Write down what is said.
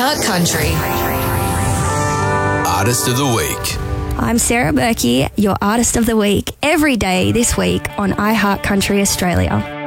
iHeart Country. Artist of the Week. I'm Sarah Berkey, your Artist of the Week, every day this week on iHeart Country Australia.